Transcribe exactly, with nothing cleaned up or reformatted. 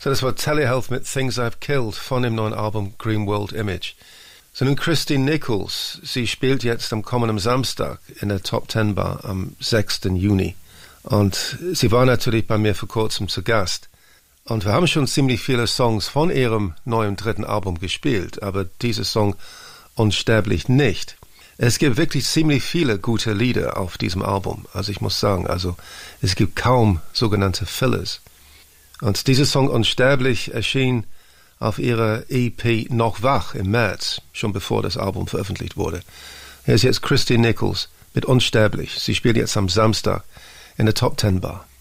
So, das war Telehealth mit Things I've Killed von dem neuen Album Green World Image. So, nun Christine Nichols, sie spielt jetzt am kommenden Samstag in der Top Ten Bar am sechsten Juni. Und sie war natürlich bei mir vor kurzem zu Gast. Und wir haben schon ziemlich viele Songs von ihrem neuen dritten Album gespielt, aber dieser Song Unsterblich nicht. Es gibt wirklich ziemlich viele gute Lieder auf diesem Album. Also ich muss sagen, also es gibt kaum sogenannte Fillers. Und dieser Song Unsterblich erschien auf ihrer E P Noch wach im März, schon bevor das Album veröffentlicht wurde. Hier ist jetzt Christine Nichols mit Unsterblich. Sie spielt jetzt am Samstag in der Top Ten Bar.